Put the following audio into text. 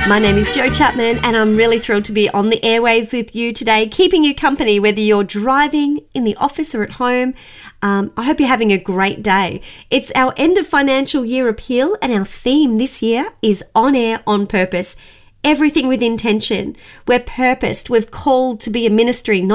My name is Jo Chapman and I'm really thrilled to be on the airwaves with you today, keeping you company whether you're driving, in the office or at home. I hope you're having a great day. It's our end of financial year appeal and our theme this year is On Air on Purpose. Everything with intention. We're purposed. We've called to be a ministry, not